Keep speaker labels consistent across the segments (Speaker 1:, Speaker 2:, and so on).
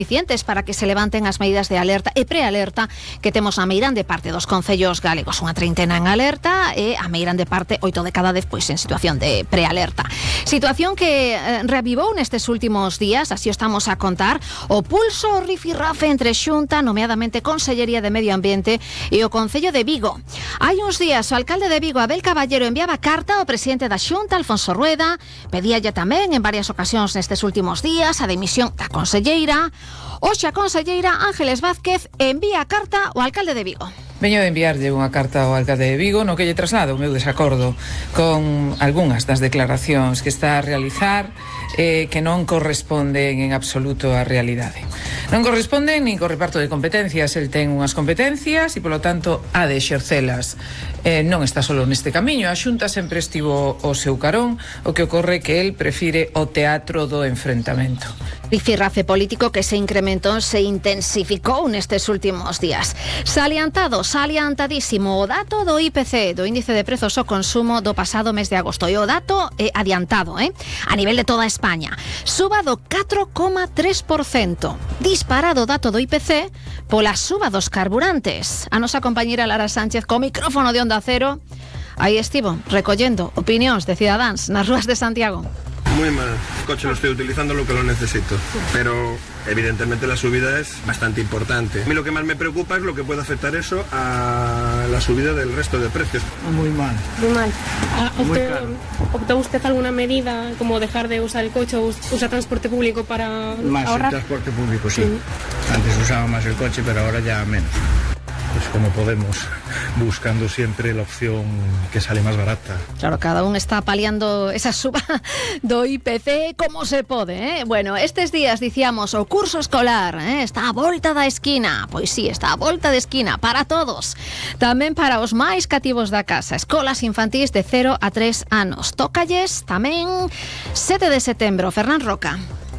Speaker 1: suficientes para que se levanten as medidas de alerta e prealerta que temos na Meirán de parte dos concellos galegos. Unha treintena en alerta e a Meirán de parte 8 de cada 10 pois en situación de prealerta. Situación que reavivou nestes últimos días, así estamos a contar, o pulso rifirrafe entre Xunta, nomeadamente Consellería de Medio Ambiente e o Concello de Vigo. Hai uns días o alcalde de Vigo, Abel Caballero, enviaba carta ao presidente da Xunta, Alfonso Rueda, pedíalle tamén en varias ocasións nestes últimos días a dimisión da conselleira. Hoxe a conselleira Ángeles Vázquez envía carta ao alcalde de Vigo.
Speaker 2: Veño de enviarlle unha carta ao alcalde de Vigo no que lle traslado o meu desacordo con algunhas das declaracións que está a realizar que non corresponden en absoluto á realidade. Non corresponden nin co reparto de competencias. El ten unhas competencias e, polo tanto, ha de exercelas. Non está solo neste camiño. A Xunta sempre estivo ao seu carón. O que ocorre que el prefire o teatro do enfrentamento.
Speaker 1: Rifirrafe político que se incrementou, se intensificou nestes últimos días. Salientadísimo o dato do IPC, do índice de prezos ao consumo do pasado mes de agosto. E o dato é adiantado, a nivel de toda España. Suba do 4,3%. Disparado o dato do IPC pola suba dos carburantes. A nosa compañera Lara Sánchez, co micrófono de Onda Cero, aí estivo recollendo opinións de cidadáns nas rúas de Santiago.
Speaker 3: Muy mal, el coche lo estoy utilizando lo que lo necesito, pero evidentemente la subida es bastante importante. A mí lo que más me preocupa es lo que puede afectar eso a la subida del resto de precios.
Speaker 4: Muy mal.
Speaker 5: Muy mal. ¿Optó usted alguna medida como dejar de usar el coche o usar transporte público para
Speaker 4: más
Speaker 5: ahorrar?
Speaker 4: El transporte público, sí. Antes usaba más el coche, pero ahora ya menos.
Speaker 6: Pues como podemos, buscando siempre la opción que sale más barata.
Speaker 1: Claro, cada un está paliando esa suba do IPC como se pode, Bueno, estes días dicíamos o curso escolar, está a volta da esquina. Pois sí, está a volta da esquina para todos. Tamén para os máis cativos da casa. Escolas infantís de 0 a 3 anos. Tócalles tamén 7 de setembro. Fernán Roca.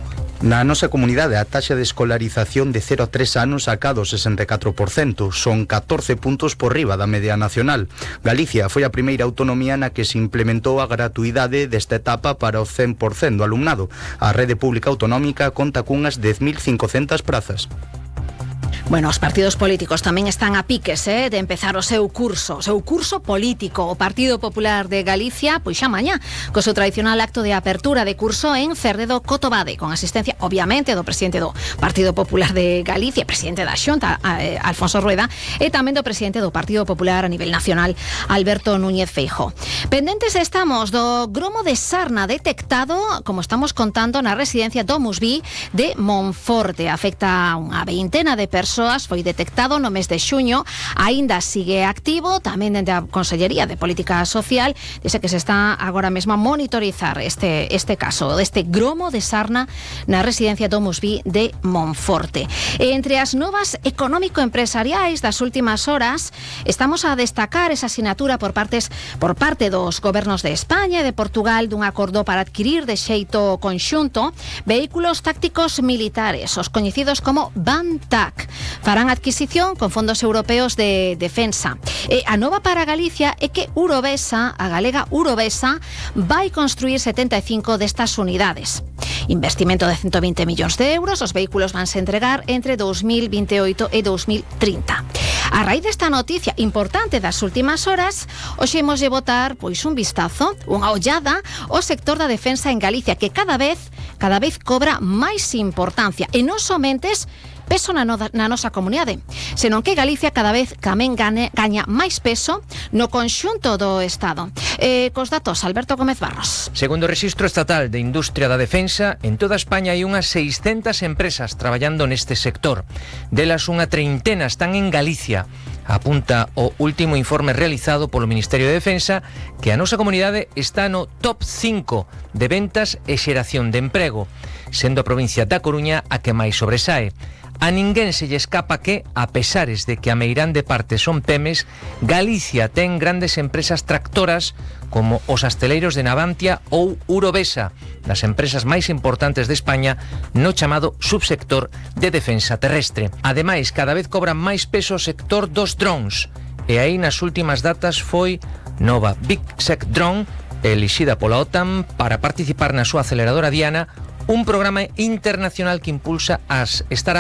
Speaker 7: Na nosa comunidade a taxa de escolarización de 0 a 3 anos acada o 64%, son 14 puntos por riba da media nacional. Galicia foi a primeira autonomía na que se implementou a gratuidade desta etapa para o 100% do alumnado. A rede pública autonómica conta cunhas 10.500 prazas.
Speaker 1: Bueno, os partidos políticos tamén están a piques de empezar o seu curso político. O Partido Popular de Galicia, pois xa mañá, co seu tradicional acto de apertura de curso en Cerdedo Cotobade, con asistencia, obviamente, do presidente do Partido Popular de Galicia, presidente da Xunta, Alfonso Rueda, e tamén do presidente do Partido Popular a nivel nacional, Alberto Núñez Feijóo. Pendentes estamos do gromo de sarna detectado, como estamos contando, na residencia Domusví de Monforte. Afecta a unha veintena de persoas. Foi detectado no mes de xuño, aínda sigue activo, tamén dende a Consellería de Política Social, dice que se está agora mesmo a monitorizar este caso, deste gromo de sarna na residencia Domusví de Monforte. E entre as novas económico-empresariais das últimas horas, estamos a destacar esa asignatura por parte dos gobernos de España e de Portugal dun acordo para adquirir de xeito conxunto vehículos tácticos militares, os coñecidos como BANTAC. Farán adquisición con fondos europeos de defensa. E a nova para Galicia é que Urovesa, a galega Urovesa, vai construir 75 destas unidades. Investimento de 120 millóns de euros, os vehículos vanse entregar entre 2028 e 2030. A raíz desta noticia importante das últimas horas, hoxe imos de botar pois un vistazo, unha ollada ao sector da defensa en Galicia, que cada vez cobra máis importancia, e non somente peso na nosa comunidade, senón que Galicia cada vez tamén gaña máis peso no conxunto do Estado. Cos datos, Alberto Gómez Barros.
Speaker 8: Segundo o Rexistro Estatal de Industria da Defensa, en toda España hai unhas 600 empresas traballando neste sector. Delas unha treintena están en Galicia. Apunta o último informe realizado polo Ministerio de Defensa que a nosa comunidade está no top 5 de ventas e xeración de emprego, sendo a provincia da Coruña a que máis sobresae. A ninguén se lle escapa que, a pesares de que a meirán de parte son pemes, Galicia ten grandes empresas tractoras como os asteleiros de Navantia ou Urovesa, das empresas máis importantes de España no chamado subsector de defensa terrestre. Ademais, cada vez cobran máis peso o sector dos drones, e aí nas últimas datas foi nova Big Sec Drone, elixida pola OTAN para participar na súa aceleradora Diana, un programa internacional que impulsa as startups